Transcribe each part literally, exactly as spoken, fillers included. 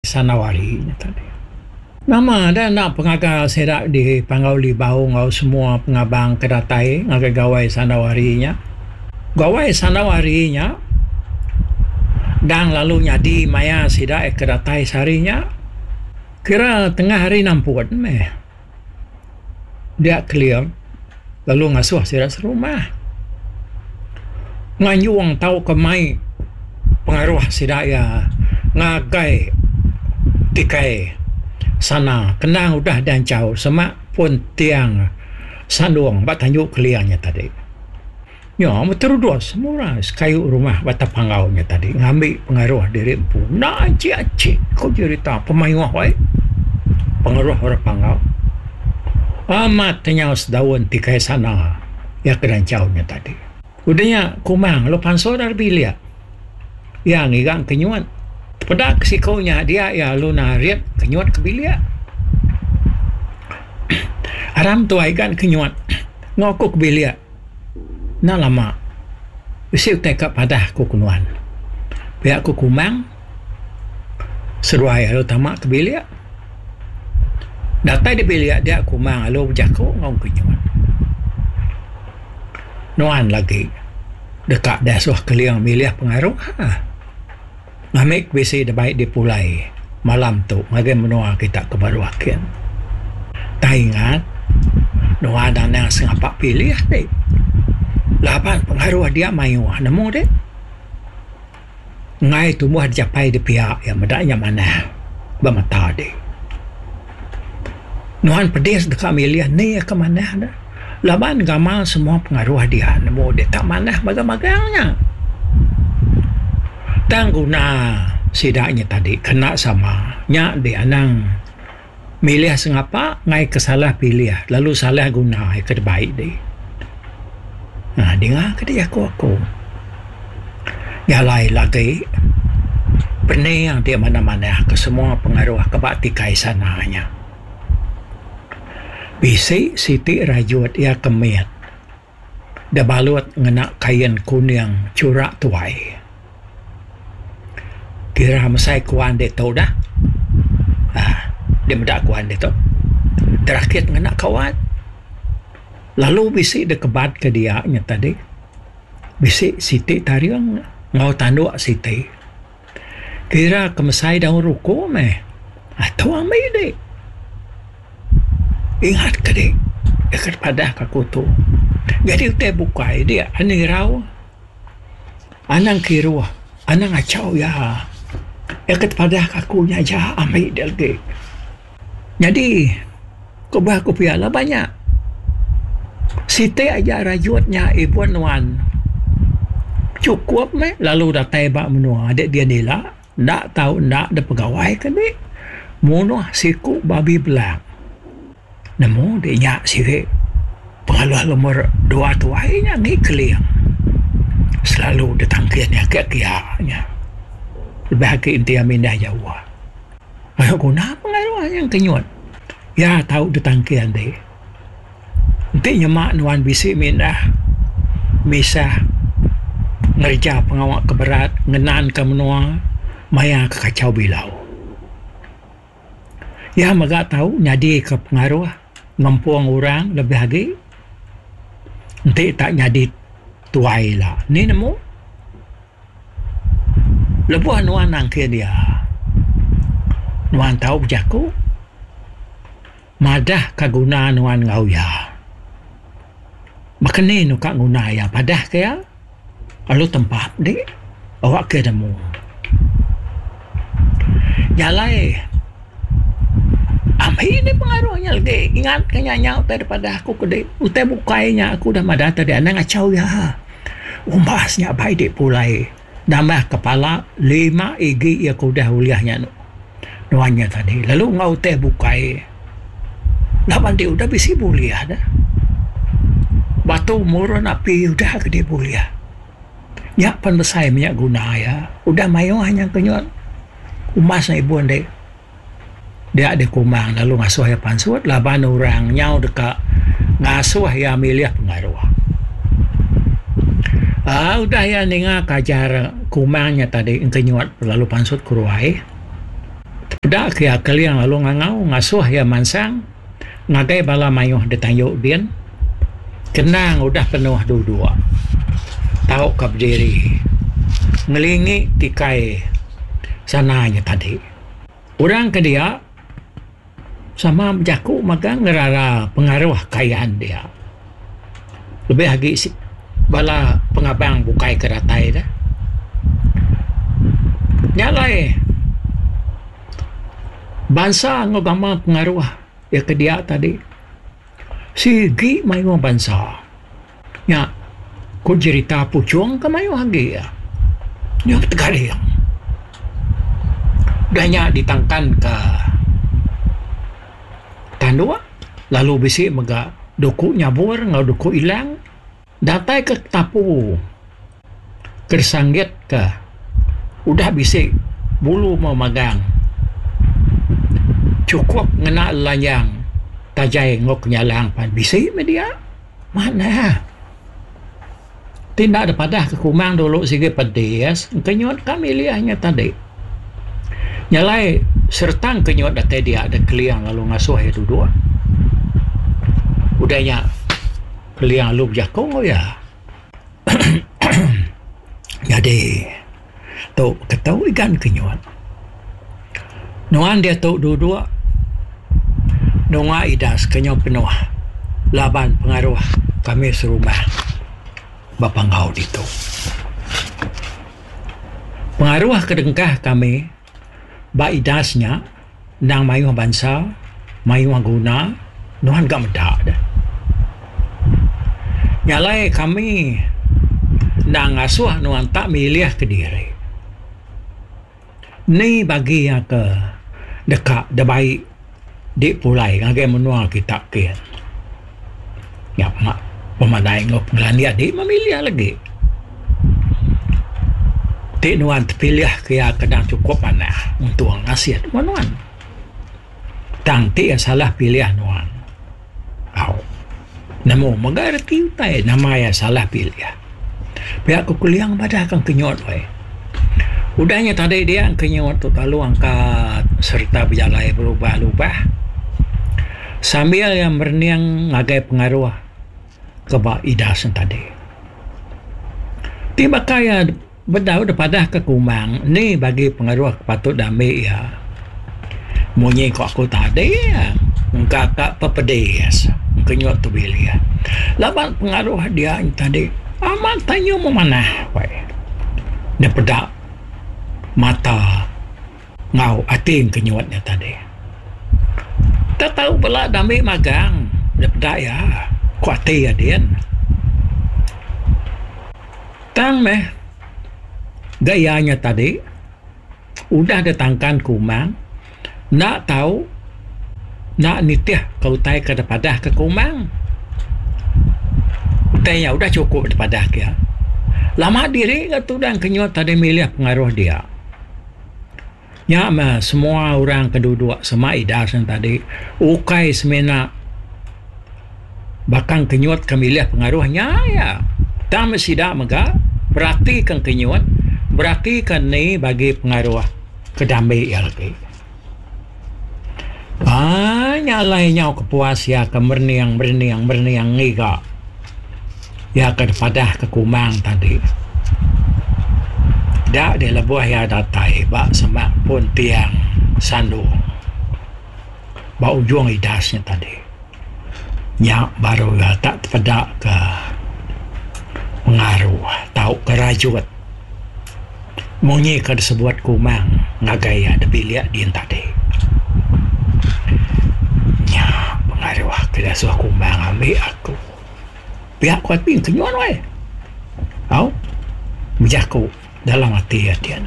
sanawari tadi. Nama ada nak pengagal sedak di pangau libau ngau semua pengabang kedatai ngagai gawai sanawarinya. Gawai sanawarinya dan lalu nyadi maya sedak kedatai sarinya. Kira tengah hari nampun meh. Dia clear lalu ngasuh sedak serumah. Nganyuang tahu kemai pengaruh sedak ya ngagai tikai sana kenang udah dan jauh semak pun tiang sanduang bat tanjuk keliangnya tadi ya terudus semua kayu rumah bata pangaunya tadi ngambil pengaruh diri empu nak aci-aci kau cerita pemain wahai pengaruh orang pangau amat tenyas daun tikai sana ya kedan jauhnya tadi udahnya kumang lo panso dari bilia yang igang kenyuan pada kesikaunya dia ya lu narik kenyuat ke bilia aram tu aikan kenyuat ngokok ke bilia na lama usil teka pada kukunuan pihak kukumang seruai lu tamak ke bilia datai di bilia dia kumang lu jako ngau kenyuat nuan lagi dekat dasuh keliang milih pengaruh ha ngamik bisi dah baik dipulai malam tu ngagai menua kita ke baru akhir tak ingat doa dan yang sengapak pilih dek lapan pengaruh dia mayu nemu dek ngai tumbuh dicapai di pihak yang medaknya mana bermata dek nuan pedis dekat milih ni ke mana dah lapan gamal semua pengaruh dia nemu dek tak mana magang-magangnya tang guna sidaknya tadi kena sama nyak di anang milih sengapa ngai kesalah pilih lalu salah guna ke baik deh nah dengar ke dia aku aku ya lain lagi benar yang dia mana-mana ke semua pengaruh kebatikai sananya bisi Siti rajut ya kemiat dah balut ngenak kain kuning curak tuai kira masai kuan de tau dah ah dia mendak kuan de tau terakhir ngena kawan lalu bisik de kebat ke dia nya tadi bisik Siti tariang ngau tanduk Siti kira kemasai daun ruko meh atau amai de ingat ke de dekat pada kaku tu jadi utai bukai dia ani rau anang kirua anang acau ya dekat pada kakunya aja ambil dia lagi jadi kubah aku piala banyak Siti aja rajutnya ibu nuan cukup meh lalu dah tebak menua adik dia nila tak tahu nak ada pegawai kan dek munuh siku babi belang nemu dia nyak sih pengaluh nomor dua tuainya ni keliang selalu datangkiannya ke-kianya bahagia intinya mindah jauh. Ayo guna pengaruh yang kenyut. Ya tahu detangkian deh. Nanti nyemak nuan bisi mindah. Misah ngerja pengawak keberat ngenan ke menua maya ke kacau bilau. Ya maga tahu nyadi ke pengaruh ngempuang orang lebih lagi. Nanti tak nyadi tuai lah. Ni nemu lebuh nuan nangkir dia nuan tahu berjaku madah kaguna nuan ngau ya makanya nuka guna ya padah kaya lalu tempat dek awak ke demu nyalai ambil ini pengaruhnya lagi ingat kenyanya daripada aku kedek utai bukainya aku dah madah tadi anak ngacau ya umbasnya baik dek pulai nama kepala lima igi ya kudah uliahnya nuannya tadi lalu ngau teh bukai lapan dia udah bisi buliah dah batu murun api udah gede buliah nyak pan besai minyak guna ya udah mayo hanya kenyot umas na ibu dek dia ada kumang lalu ngasuh ya pansut laban orang nyau dekat ngasuh ya milih pengaruh ah udah ya ninga kajar kumangnya tadi kenyot lalu pansut kuruai Dak kaya kaliang lalu ngangau ngasuh ya mansang ngagai bala mayuh ditayuk din kenang udah penuh dua-dua tahu ke berdiri ngelingi tikai sananya tadi orang ke dia sama jaku maka ngerara pengaruh kayaan dia lebih lagi si bala pengabang bukai keratai dah nyalai bangsa ngagama pengaruh ya ke dia tadi sigi mayu bangsa ya ku cerita pucung ke mayu lagi ya ya tegari yang danya ditangkan ke tandua lalu bisi mega doku nyabur ngau doku ilang datai ke tapu kersanggit ke udah bisi bulu mau magang cukup ngena layang tajai ngok nyalang pan bisi media mana tidak ada padah ke kumang dulu sige pedes kenyot kami liahnya tadi nyalai sertang kenyot data dia ada keliang lalu ngasuh itu dua udahnya keliang lalu jakong ya jadi tu ketahu ikan kenyot nuan dia tu dua-dua nunga idas kenyo penuh laban pengaruh kami serumah bapangau dito pengaruh kedengkah kami ba idasnya nang mayu bansa mayu guna nuhan gak medak dah nyalai kami nang asuh nuhan tak milih ke diri ni bagi yang ke dekat debai di pulai ngagai menua kita kian ya mak pemadai ngop ngelani adik memilih lagi di nuan terpilih kaya kadang cukup mana untuk ngasih nuan tang ti salah pilih nuan au namo magarti utai nama ya salah pilih pihak kuliang pada akan kenyot wai udahnya tadi dia kenyot tu lalu angkat serta berjalai berubah-ubah sambil yang berniang ngagai pengaruh keba idasan tadi tiba kaya bedau daripada ke kumang ni bagi pengaruh patut damai ya munyi kok aku tadi ya kakak pepedes kenyot tu beli ya laban pengaruh dia tadi amat tanya mau mana wai daripada mata ngau ating kenyotnya tadi tak tahu pula damai magang daripada ya kuati ya dia tang meh gayanya tadi udah datangkan kumang nak tahu nak nitih kau tai ke daripada ke kumang tanya udah cukup daripada dia lama diri tu dan kenyot tadi milih pengaruh dia nya mah semua orang kedua sama idasan tadi ukai semena bakang kenyot kemilih pengaruhnya ya tak mesti dah mega berarti kan kenyot berarti kan ni bagi pengaruh kedamai ya lagi banyak lainnya kepuas ya kemerniang berniang berniang ngiga ya kepada kekumang tadi dak dia lebuh ya datai bak semak pun tiang sandu bak ujung idasnya tadi nyak baru ya tak terpedak ke pengaruh tahu kerajut munyi ke disebut kumang ngagaya debiliak dia tadi nyak pengaruh ke dasuh kumang ambil aku pihak kuat ping kenyuan wai tahu menjaku dalam hati hatian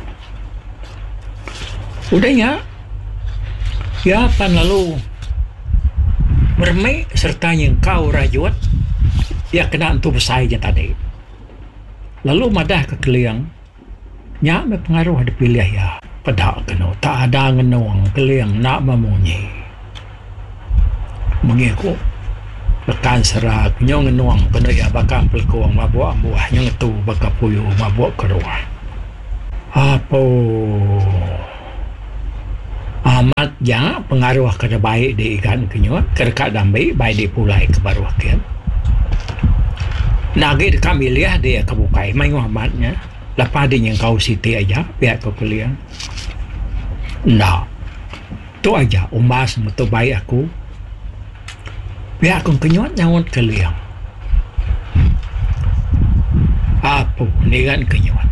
udahnya ya pan lalu bermai serta yang kau rajut ya kena untuk bersaing tadi lalu madah ke keliang nya me pengaruh ada pilih ya pada kena tak ada ngenuang keliang nak memunyi mengiku lekan serak nyong ngenuang kena ya bakal pelkuang mabuk buah nyong tu bakal puyuh mabuk keruah apa amat ya pengaruh kada baik di ikan kenyot kerka dambai baik di pulai ke baru kian nagi dekat milih dia kebukai main amatnya lepas dia yang kau siti aja pihak kau kuliah ndak tu aja umbas betul baik aku pihak kau kenyot nyawat kuliah apa ni kan kenyot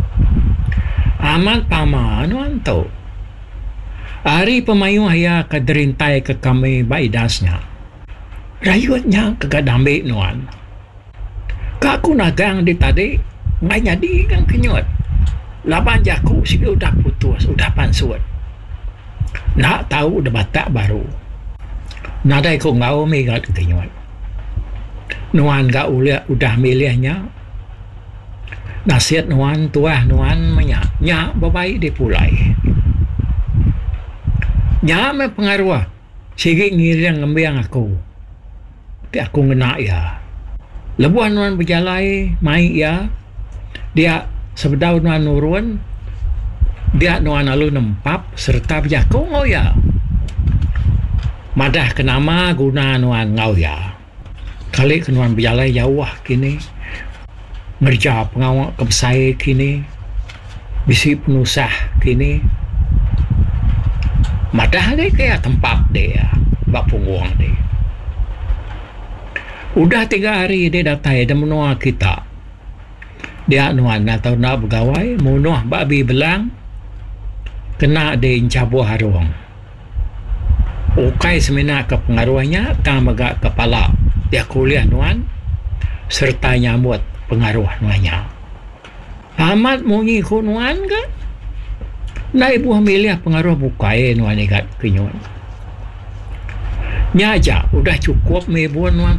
amat paman wanto hari pemayu haya kaderintai ke kami baidasnya. Rayutnya kegadambe nuan. Kaku nagang di tadi ngai nyadi kan kenyot. Laban jaku si udah putus, udah pansut. Nak tahu udah batak baru. Nadai ko ngau megat kenyot. Nuan ga ulia udah milihnya. Nasihat nuan tuah nuan menyak. Nyak babai di pulai. Nya me pengaruh sige ngiriang ngambiang aku ti aku ngena ya lebuan nuan berjalai mai ya dia sebedau nuan nurun dia nuan alu nempap serta berjaku ngau ya madah kenama guna nuan ngau ya kali ke nuan berjalai jauh kini ngerja pengawak kebesai kini bisi penusah kini madah dia kayak tempat dia bak punggung dia udah tiga hari dia datang dia menua kita dia nuan atau nak bergawai menuah babi belang kena dia incabu harung ukai semena ke pengaruhnya tak megak kepala dia kuliah nuan serta nyambut pengaruh nuannya amat mungi ku nuan kan na ibu hamilnya pengaruh bukai nuan ikat kenyuan nyaja udah cukup mebuan nuan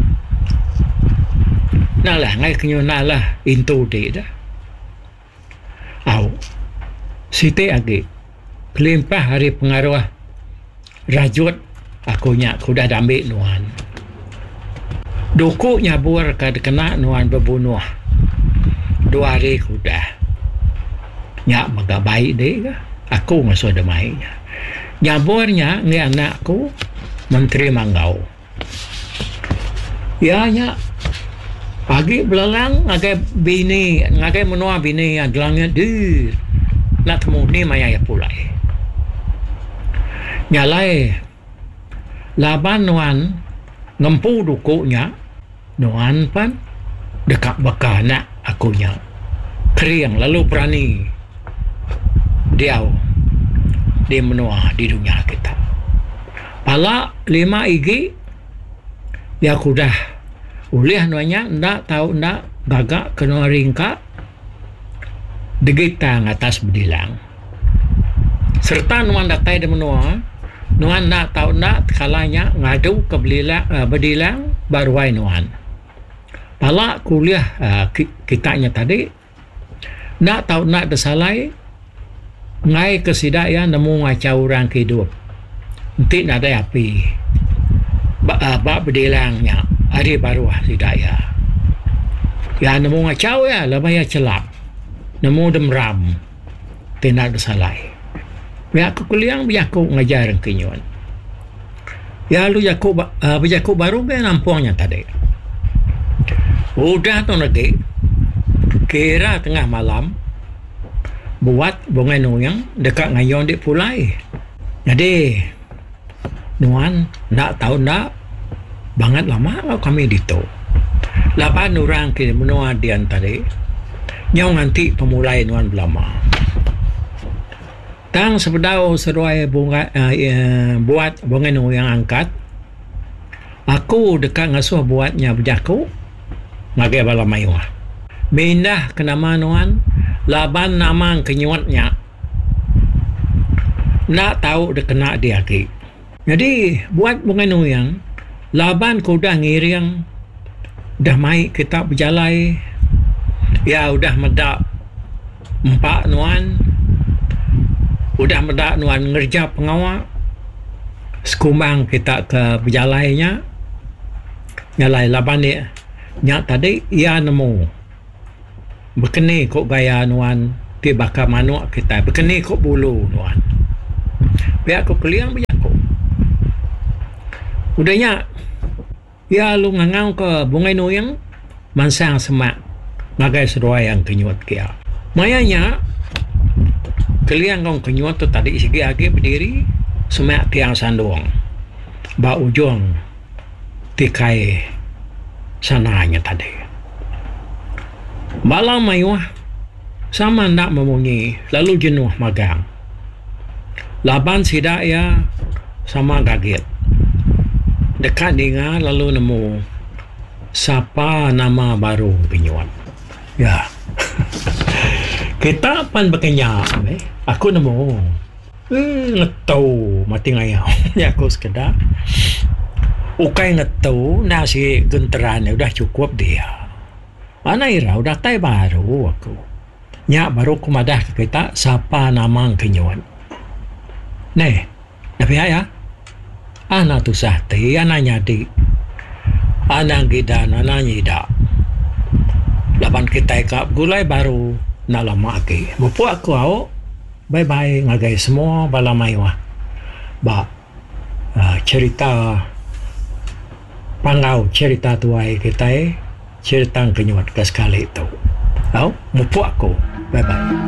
nalah ngai kenyuan nalah into dia dah au site agi kelimpah hari pengaruh rajut aku nyak kuda dambe nuan duku nyabur kad kena nuan berbunuh dua hari kuda nyak maga baik dia aku masuk damainya nyaburnya ngi anakku menteri manggau ya nya pagi belalang ngagai bini ngagai menua bini aglangnya dir nak temu ni maya ya pulai nyalai laban nuan ngempu dukunya nuan pan dekat bekana akunya kering lalu berani dia dia menua di dunia kita pala lima igi ya kudah ulih nuanya ndak tahu ndak gagak kena ringka degitang atas bedilang serta nuan datai dia menua nuan ndak tahu ndak kalanya ngadu ke bedilang, uh, bedilang baruai nuan pala kuliah uh, kitanya tadi ndak tahu ndak desalai ngai kesidaya nemu ngacau orang hidup nanti ada api bak ba bedilangnya hari baru sidaya ya nemu ngacau ya lebih ya celap nemu demram tidak ada salai ya aku kuliah biaku ngajar kenyuan ya lu jaku uh, biaku baru be nampungnya tadi udah tu lagi kira tengah malam buat bunga nuyang dekat ngayon di pulai jadi nuan nak tahu nak banget lama kalau kami dito lapan orang kini menua dian tadi nyau nanti pemulai nuan lama tang sebedau seruai bunga uh, uh, buat bunga nuyang angkat aku dekat ngasuh buatnya berjaku ngagai bala mayuah mindah ke nama nuan laban namang kenyuatnya nak tahu dia kena dia lagi jadi buat bunga nuyang laban ku dah ngiring dah mai kita berjalai ya udah medak empat nuan udah medak nuan ngerja pengawal sekumbang kita ke berjalainya nyalai laban dia nyak tadi ia nemu berkeni kok gaya nuan ti bakar manuk kita berkeni kok bulu nuan Biar aku keliang banyak aku. Udahnya, ya lu ngangau ke bungai noyang, mansang semak, ngagai seruai yang kenyut kia. Mayanya, keliang kong kenyut tu tadi segi agi berdiri, semak tiang sanduang. Ba ujung, tikai sananya tadi. Malam mayuah, sama nak memunyi, lalu jenuh magang. Laban sidak ya, sama gaget. Dekat dengar lalu nemu siapa nama baru penyuat. Ya. Kita pan berkenyak eh. Aku nemu. Eh, ngetau mati ngayau. Ya aku sekedar. Ukai ngetau nasi genteran udah cukup dia. Mana ira udah tay baru aku. Nyak baru kumadah ke kita siapa nama kenyuan. Nih, tapi ya. Anak tu sahti, anak nyadi. Anak gidan, anak nyidak. Laban kita ikap gulai baru nak lama lagi. Mupu aku au, bye-bye ngagai semua balamai wah. Ba, uh, cerita pangau cerita tuai kita cerita kenyuat ke sekali itu. Au, mupu aku, bye-bye.